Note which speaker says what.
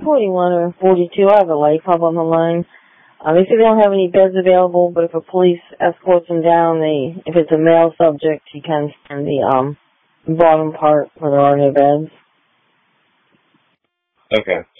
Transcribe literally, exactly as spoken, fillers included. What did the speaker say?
Speaker 1: forty-one or forty-two. I have a light pub on the line. Uh, they say they don't have any beds available, but if a police escorts them down, they, if it's a male subject, he can stand the um bottom part where there are no beds.
Speaker 2: Okay.